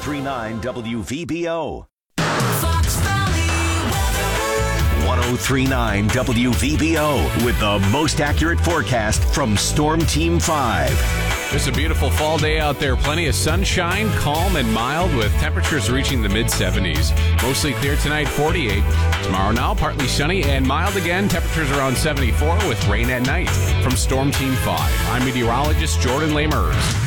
1039 WVBO. Fox Valley Weather. 1039 WVBO with the most accurate forecast from Storm Team 5. Just a beautiful fall day out there. Plenty of sunshine, calm and mild with temperatures reaching the mid-70s. Mostly clear tonight, 48. Tomorrow now, partly sunny and mild again. Temperatures around 74 with rain at night. From Storm Team 5, I'm meteorologist Jordan Lamers.